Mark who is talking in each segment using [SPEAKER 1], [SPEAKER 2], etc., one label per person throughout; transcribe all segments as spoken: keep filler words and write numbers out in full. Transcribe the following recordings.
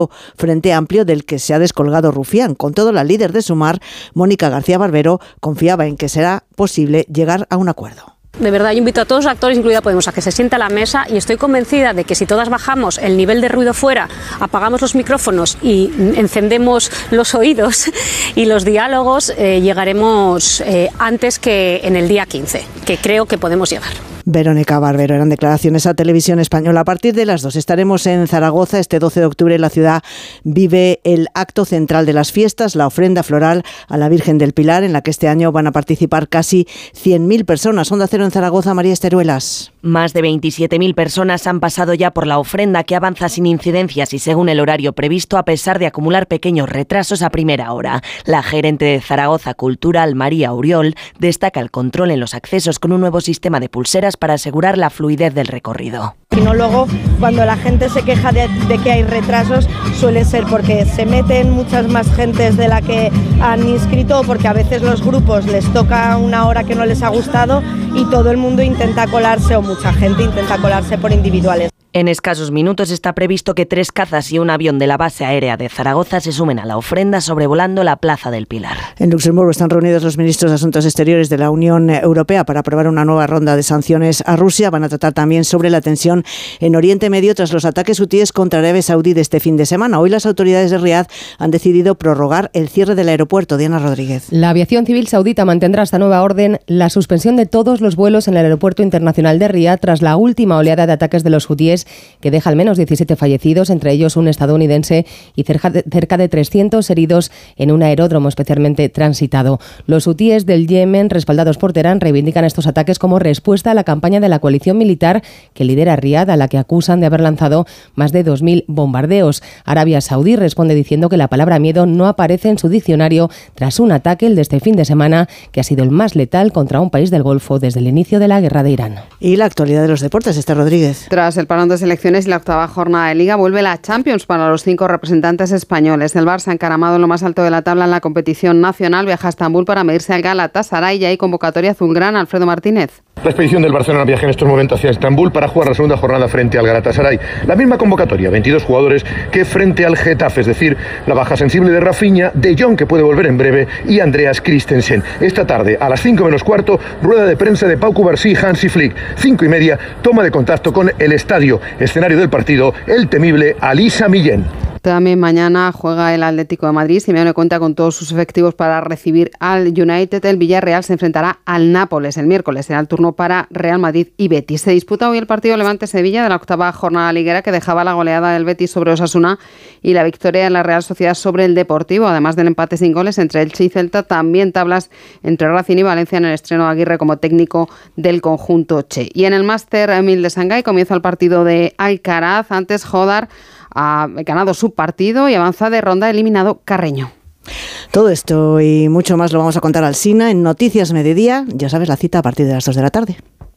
[SPEAKER 1] Frente Amplio del que se ha descolgado Rufián. Con todo, la líder de Sumar, Mónica García Barbero, confiaba en que será posible llegar a un acuerdo.
[SPEAKER 2] De verdad, yo invito a todos los actores, incluida Podemos, a que se sienta a la mesa y estoy convencida de que si todas bajamos el nivel de ruido fuera, apagamos los micrófonos y encendemos los oídos y los diálogos, eh, llegaremos eh, antes que en el día quince, que creo que podemos llegar.
[SPEAKER 1] Verónica Barbero, eran declaraciones a Televisión Española. A partir de las dos estaremos en Zaragoza. Este doce de octubre la ciudad vive el acto central de las fiestas, la ofrenda floral a la Virgen del Pilar, en la que este año van a participar casi cien mil personas. Onda Cero en Zaragoza, María Esteruelas.
[SPEAKER 3] Más de veintisiete mil personas han pasado ya por la ofrenda, que avanza sin incidencias y según el horario previsto, a pesar de acumular pequeños retrasos a primera hora. La gerente de Zaragoza Cultural, María Uriol, destaca el control en los accesos con un nuevo sistema de pulseras para asegurar la fluidez del recorrido.
[SPEAKER 4] Y no luego, cuando la gente se queja de, de que hay retrasos, suele ser porque se meten muchas más gentes de la que han inscrito, o porque a veces los grupos les toca una hora que no les ha gustado y todo el mundo intenta colarse, o mucha gente intenta colarse por individuales.
[SPEAKER 3] En escasos minutos está previsto que tres cazas y un avión de la base aérea de Zaragoza se sumen a la ofrenda sobrevolando la Plaza del Pilar.
[SPEAKER 1] En Luxemburgo están reunidos los ministros de Asuntos Exteriores de la Unión Europea para aprobar una nueva ronda de sanciones a Rusia. Van a tratar también sobre la tensión en Oriente Medio tras los ataques hutíes contra Arabia Saudí de este fin de semana. Hoy las autoridades de Riad han decidido prorrogar el cierre del aeropuerto. Diana Rodríguez.
[SPEAKER 5] La aviación civil saudita mantendrá hasta nueva orden la suspensión de todos los vuelos en el aeropuerto internacional de Riad tras la última oleada de ataques de los hutíes, que deja al menos diecisiete fallecidos, entre ellos un estadounidense, y cerca de, cerca de trescientos heridos en un aeródromo especialmente transitado. Los hutíes del Yemen, respaldados por Teherán, reivindican estos ataques como respuesta a la campaña de la coalición militar que lidera Riad, a la que acusan de haber lanzado más de dos mil bombardeos. Arabia Saudí responde diciendo que la palabra miedo no aparece en su diccionario tras un ataque, el de este fin de semana, que ha sido el más letal contra un país del Golfo desde el inicio de la guerra de Irán.
[SPEAKER 1] Y la actualidad de los deportes, Esther Rodríguez.
[SPEAKER 6] Tras el parón de selecciones y la octava jornada de Liga, vuelve la Champions para los cinco representantes españoles. El Barça, encaramado en lo más alto de la tabla en la competición nacional, viaja a Estambul para medirse al Galatasaray y hay convocatoria azulgrana. Alfredo Martínez.
[SPEAKER 7] La expedición del Barcelona viaja en estos momentos hacia Estambul para jugar la segunda jornada frente al Galatasaray. La misma convocatoria, veintidós jugadores que frente al Getafe, es decir, la baja sensible de Rafinha, De Jong, que puede volver en breve, y Andreas Christensen. Esta tarde, a las cinco menos cuarto, rueda de prensa de Pau Cubarsí y Hansi Flick. cinco y media, toma de contacto con el estadio, escenario del partido, el temible Alisa Millén.
[SPEAKER 6] También mañana juega el Atlético de Madrid. Simeone cuenta con todos sus efectivos para recibir al United. El Villarreal se enfrentará al Nápoles el miércoles. Será el turno para Real Madrid y Betis. Se disputa hoy el partido Levante-Sevilla de la octava jornada liguera, que dejaba la goleada del Betis sobre Osasuna y la victoria de la Real Sociedad sobre el Deportivo. Además del empate sin goles entre Elche y Celta, también tablas entre Racing y Valencia en el estreno de Aguirre como técnico del conjunto Che. Y en el Master mil de Shanghái comienza el partido de Alcaraz. Antes Jodar ha ganado su partido y avanza de ronda, eliminado Carreño.
[SPEAKER 1] Todo esto y mucho más lo vamos a contar al Sina en Noticias Mediodía. Ya sabes, la cita a partir de las dos de la tarde.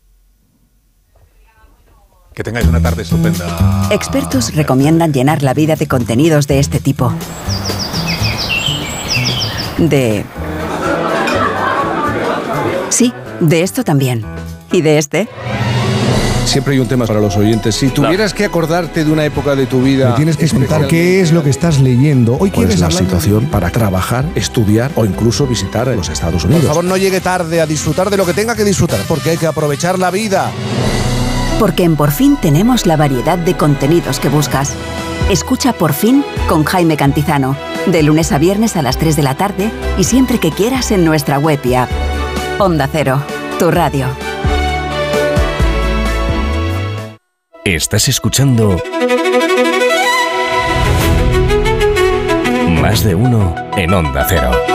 [SPEAKER 8] Que tengáis una tarde estupenda.
[SPEAKER 9] Expertos recomiendan llenar la vida de contenidos de este tipo. De... Sí, de esto también. ¿Y de este?
[SPEAKER 10] Siempre hay un tema para los oyentes. Si tuvieras que acordarte de una época de tu vida...
[SPEAKER 11] Me tienes que contar qué es lo que estás leyendo. Hoy
[SPEAKER 10] quieres la situación
[SPEAKER 11] de...
[SPEAKER 10] para trabajar, estudiar o incluso visitar los Estados Unidos.
[SPEAKER 11] Por favor, no llegue tarde a disfrutar de lo que tenga que disfrutar, porque hay que aprovechar la vida.
[SPEAKER 9] Porque en Por Fin tenemos la variedad de contenidos que buscas. Escucha Por Fin con Jaime Cantizano, de lunes a viernes a las tres de la tarde y siempre que quieras en nuestra web y app. Onda Cero, tu radio.
[SPEAKER 12] Estás escuchando Más de Uno en Onda Cero.